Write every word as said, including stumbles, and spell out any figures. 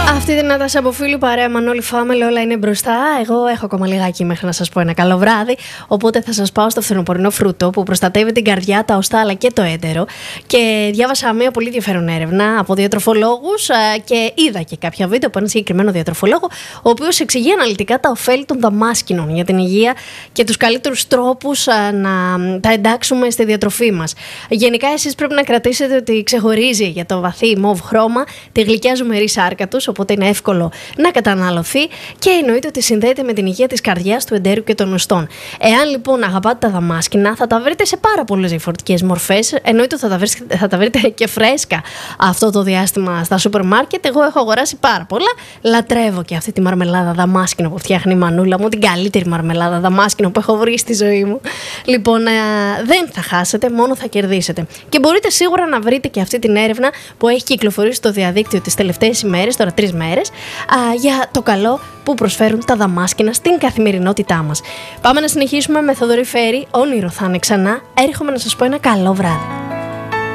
Αυτή την Νάτασα από φίλου παρέα Μανώλη Φάμελ, όλα είναι μπροστά. Εγώ έχω ακόμα λιγάκι μέχρι να σας πω ένα καλό βράδυ. Οπότε θα σας πάω στο φθινοπορεινό φρούτο που προστατεύει την καρδιά, τα οστά αλλά και το έντερο. Και διάβασα μια πολύ ενδιαφέρον έρευνα από διατροφολόγους και είδα και κάποια βίντεο από έναν συγκεκριμένο διατροφολόγο, ο οποίος εξηγεί αναλυτικά τα ωφέλη των δαμάσκηνων για την υγεία και τους καλύτερους τρόπους να τα εντάξουμε στη διατροφή μας. Γενικά, εσείς πρέπει να κρατήσετε ότι ξεχωρίζει για το βαθύ μοβ χρώμα τη γλυκιά ζουμερή σάρκα τους, οπότε είναι εύκολο να καταναλωθεί και εννοείται ότι συνδέεται με την υγεία της καρδιάς, του εντέρου και των οστών. Εάν λοιπόν αγαπάτε τα δαμάσκηνα, θα τα βρείτε σε πάρα πολλές διαφορετικές μορφές. Εννοείται ότι θα τα, βρείτε, θα τα βρείτε και φρέσκα αυτό το διάστημα στα σούπερ μάρκετ. Εγώ έχω αγοράσει πάρα πολλά. Λατρεύω και αυτή τη μαρμελάδα δαμάσκηνο που φτιάχνει η μανούλα μου, την καλύτερη μαρμελάδα δαμάσκηνο που έχω βρει στη ζωή μου. Λοιπόν, ε, δεν θα χάσετε, μόνο θα κερδίσετε. Και μπορείτε σίγουρα να βρείτε και αυτή την έρευνα που έχει κυκλοφορήσει στο διαδίκτυο τις τελευταίες ημέρες, τώρα τρεις μέρες, α, για το καλό που προσφέρουν τα δαμάσκηνα στην καθημερινότητά μας. Πάμε να συνεχίσουμε με Θοδωρή Φέρη. Όνειρο θα είναι ξανά. Έρχομαι να σας πω ένα καλό βράδυ.